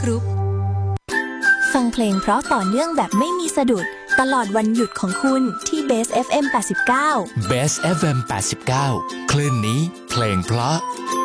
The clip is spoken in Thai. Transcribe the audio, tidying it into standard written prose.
กรุ๊ปฟังเพลงเพราะต่อเนื่องแบบไม่มีสะดุดตลอดวันหยุดของคุณที่ Base FM 89 Base FM 89 คลื่นนี้เพลงเพราะ